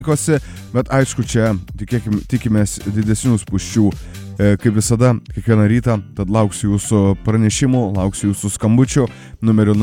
bet aišku, čia tikimės didesnių spūsčių. Kaip visada, kiekvieną rytą, tad lauksiu jūsų pranešimų, lauksiu jūsų skambučių numeriu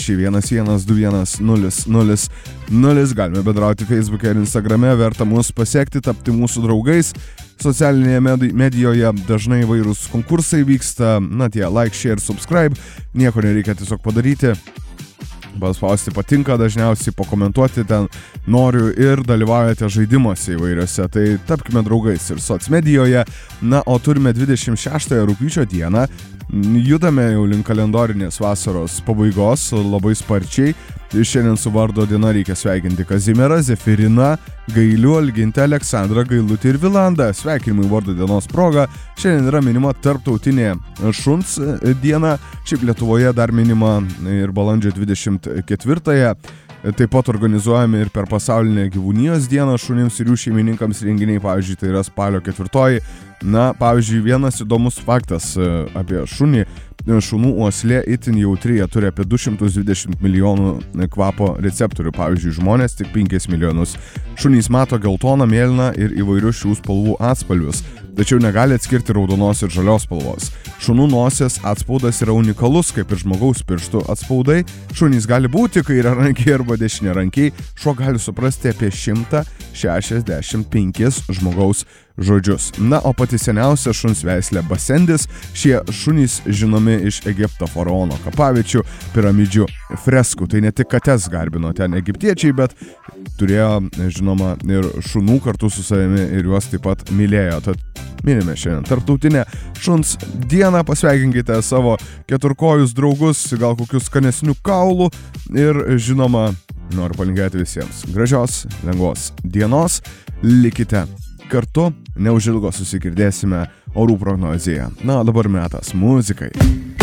0614121000. Galime bendrauti Facebook'e ir Instagram'e, verta mus pasiekti, tapti mūsų draugais. Socialinėje medijoje dažnai įvairūs konkursai vyksta, tie like, share, subscribe, nieko nereikia tiesiog padaryti. Paspausti patinka, dažniausiai pakomentuoti ten noriu ir dalyvaujate žaidimuose įvairiose, tai tapkime draugais ir socmedijoje. O turime 26 rugpjūčio dieną, judame jau link kalendorinės vasaros pabaigos labai sparčiai. Šiandien su vardo diena reikia sveikinti Kazimierą, Zefiriną, Gailių, Algintę, Aleksandrą, Gailutį ir Vilandą. Sveikinimai vardo dienos proga. Šiandien yra minima tarptautinė šuns diena. Šiaip Lietuvoje dar minima ir balandžio 24-ąją. Taip pat organizuojami ir per pasaulinę gyvūnijos dieną šunims ir jų šeimininkams renginiai, pavyzdžiui, tai yra spalio 4. Pavyzdžiui, vienas įdomus faktas apie šunį. Šunų uoslė itin jautri, jie turi apie 220 milijonų kvapo receptorių, pavyzdžiui, žmonės tik 5 milijonus. Šunys mato geltoną, mėlyną ir įvairius šių spalvų atspalvius, tačiau negali atskirti raudonos ir žalios spalvos. Šunų nosies atspaudas yra unikalus, kaip ir žmogaus pirštų atspaudai. Šunys gali būti kairiarankiai arba dešiniarankiai. Šuo gali suprasti apie 165 žmogaus žodžius. O pati seniausia šuns veislė Basendis. Šie šunys žinomi iš Egipto faraono kapaviečių, piramidžių, freskų. Tai ne tik kates garbino ten egiptiečiai, bet turėjo, žinoma, ir šunų kartu su savimi ir juos taip pat mylėjo. Tad minime šiandien tarptautinę šuns dieną, pasveikinkite savo keturkojus draugus, gal kokius skanesnių kaulų ir, žinoma, noriu palinkėti visiems gražios, lengvos dienos, likite kartu, neužilgo susigirdėsime orų prognozėje. Dabar metas muzikai.